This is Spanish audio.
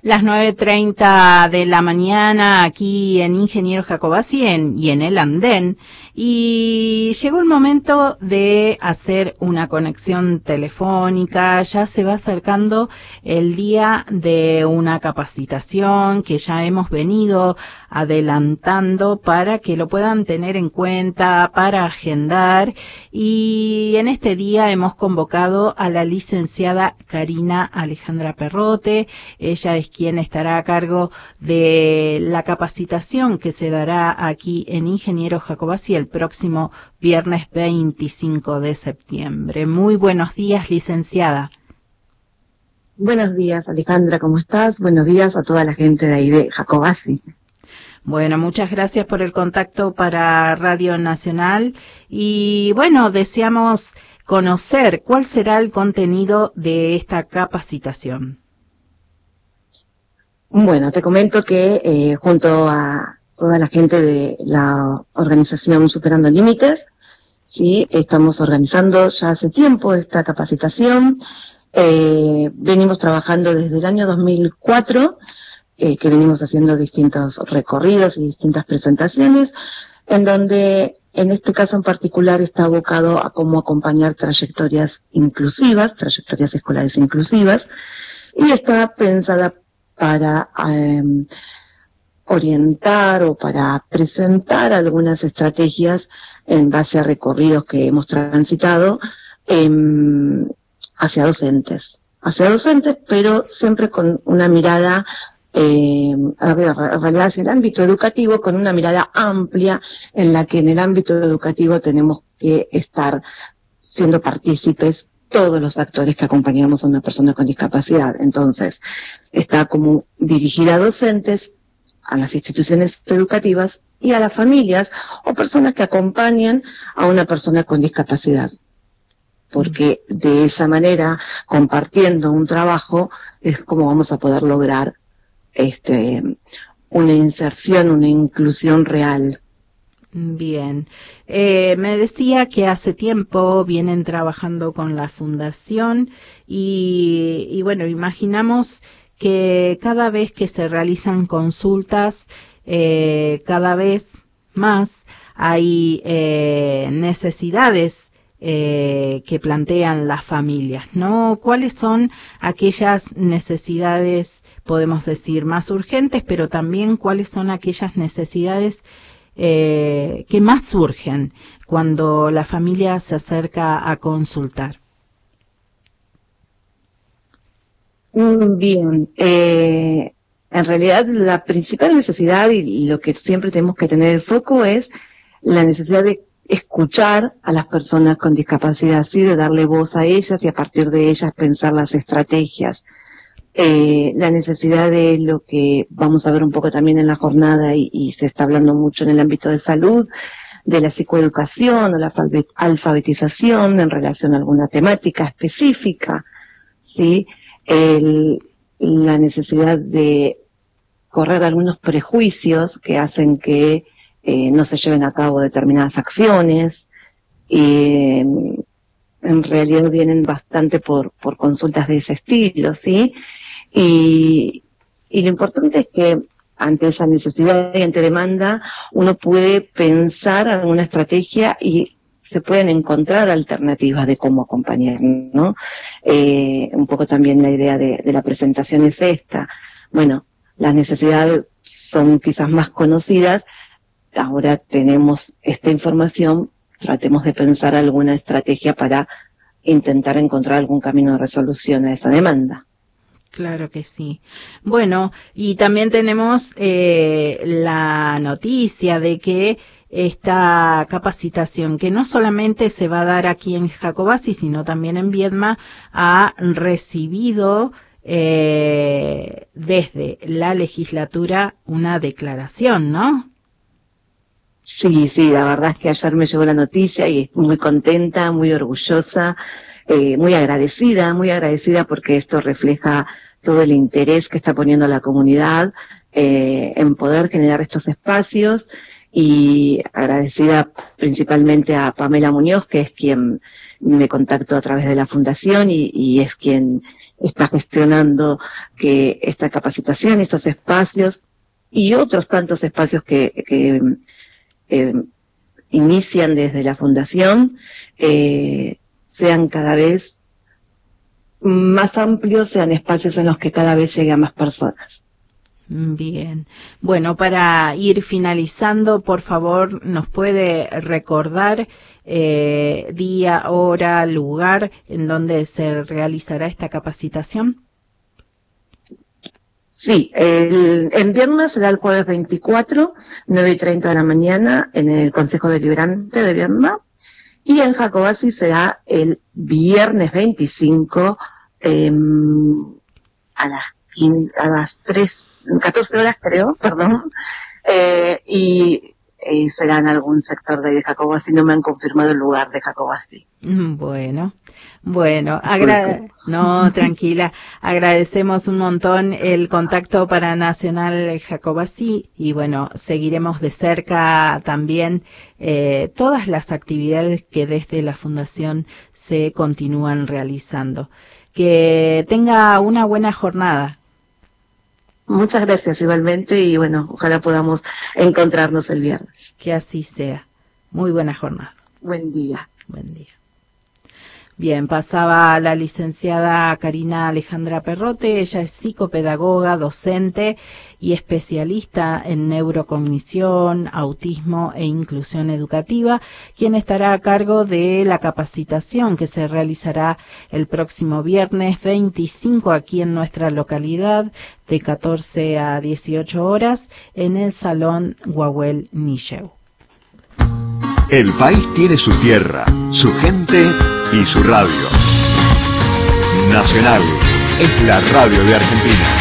Las 9:30 de la mañana aquí en Ingeniero Jacobacci y en el andén. Y llegó el momento de hacer una conexión telefónica. Ya se va acercando el día de una capacitación que ya hemos venido adelantando para que lo puedan tener en cuenta, para agendar. Y en este día hemos convocado a la licenciada Karina Alejandra Perrote. Ella es quien estará a cargo de la capacitación que se dará aquí en Ingeniero Jacobacci el próximo viernes 25 de septiembre. Muy buenos días, licenciada. Buenos días, Alejandra, ¿cómo estás? Buenos días a toda la gente de ahí de Jacobacci. Bueno, muchas gracias por el contacto para Radio Nacional y bueno, deseamos conocer cuál será el contenido de esta capacitación. Bueno, te comento que junto a toda la gente de la organización Superando Límites, sí, estamos organizando ya hace tiempo esta capacitación. Venimos trabajando desde el año 2004, que venimos haciendo distintos recorridos y distintas presentaciones, en donde en este caso en particular está abocado a cómo acompañar trayectorias inclusivas, trayectorias escolares inclusivas, y está pensada para orientar o para presentar algunas estrategias en base a recorridos que hemos transitado hacia docentes, pero siempre con una mirada en realidad hacia el ámbito educativo, con una mirada amplia en la que en el ámbito educativo tenemos que estar siendo partícipes todos los actores que acompañamos a una persona con discapacidad. Entonces, está como dirigida a docentes, a las instituciones educativas y a las familias o personas que acompañan a una persona con discapacidad. Porque de esa manera, compartiendo un trabajo, es como vamos a poder lograr una inserción, una inclusión real. Bien. Me decía que hace tiempo vienen trabajando con la fundación y bueno, imaginamos que cada vez que se realizan consultas, cada vez más hay necesidades que plantean las familias, ¿no? ¿Cuáles son aquellas necesidades, podemos decir, más urgentes, pero también cuáles son aquellas necesidades que más surgen cuando la familia se acerca a consultar? Bien, en realidad la principal necesidad y lo que siempre tenemos que tener el foco es la necesidad de escuchar a las personas con discapacidad, ¿sí? De darle voz a ellas y a partir de ellas pensar las estrategias. La necesidad de lo que vamos a ver un poco también en la jornada y se está hablando mucho en el ámbito de salud, de la psicoeducación o la alfabetización en relación a alguna temática específica, ¿sí? La necesidad de correr algunos prejuicios que hacen que no se lleven a cabo determinadas acciones, en realidad vienen bastante por consultas de ese estilo, ¿sí? Y lo importante es que ante esa necesidad y ante demanda uno puede pensar alguna estrategia y se pueden encontrar alternativas de cómo acompañar, ¿no? Un poco también la idea de la presentación es esta. Bueno, las necesidades son quizás más conocidas, ahora tenemos esta información, tratemos de pensar alguna estrategia para intentar encontrar algún camino de resolución a esa demanda. Claro que sí. Bueno, y también tenemos la noticia de que esta capacitación, que no solamente se va a dar aquí en Jacobacci, sino también en Viedma, ha recibido desde la legislatura una declaración, ¿no? Sí, la verdad es que ayer me llegó la noticia y estoy muy contenta, muy orgullosa, muy agradecida porque esto refleja todo el interés que está poniendo la comunidad en poder generar estos espacios y agradecida principalmente a Pamela Muñoz, que es quien me contacto a través de la fundación y es quien está gestionando que esta capacitación, estos espacios y otros tantos espacios que inician desde la fundación sean cada vez más amplios, sean espacios en los que cada vez llegue a más personas. Bien. Bueno, para ir finalizando, por favor, ¿nos puede recordar día, hora, lugar en donde se realizará esta capacitación? Sí, en viernes será el jueves 24, 9:30 de la mañana, en el Consejo Deliberante de Viedma, y en Jacobasi será el viernes 25, a las 14 horas creo, perdón, y será en algún sector de Jacobasi, no me han confirmado el lugar de Jacobasi. Bueno, no, tranquila, agradecemos un montón el contacto para Nacional Jacobasi y bueno, seguiremos de cerca también todas las actividades que desde la Fundación se continúan realizando. Que tenga una buena jornada. Muchas gracias igualmente y bueno, ojalá podamos encontrarnos el viernes. Que así sea. Muy buena jornada. Buen día. Buen día. Bien, pasaba la licenciada Karina Alejandra Perrote. Ella es psicopedagoga, docente y especialista en neurocognición, autismo e inclusión educativa, quien estará a cargo de la capacitación que se realizará el próximo viernes 25 aquí en nuestra localidad de 14 a 18 horas en el Salón Guahuel Nilleu. El país tiene su tierra, su gente y su radio. Nacional es la radio de Argentina.